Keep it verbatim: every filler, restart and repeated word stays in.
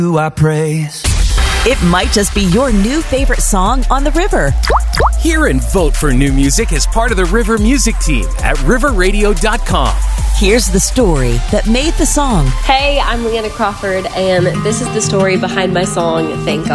Who I praise. It might just be your new favorite song on the river. Hear and vote for new music as part of the River Music Team at river radio dot com. Here's the story that made the song. Hey, I'm Leanna Crawford, and this is the story behind my song, Thank God.